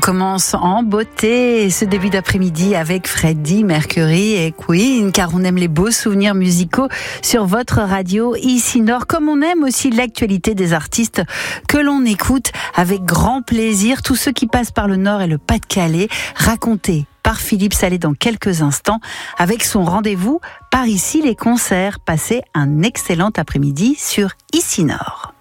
commence en beauté ce début d'après-midi avec Freddie Mercury et Queen, car on aime les beaux souvenirs musicaux sur votre radio ici Nord, comme on aime aussi l'actualité des artistes que l'on écoute avec grand plaisir. Tous ceux qui passent par le Nord et le Pas-de-Calais, racontés par Philippe Salé dans quelques instants avec son rendez-vous par ici les concerts. Passez un excellent après-midi sur Ici Nord.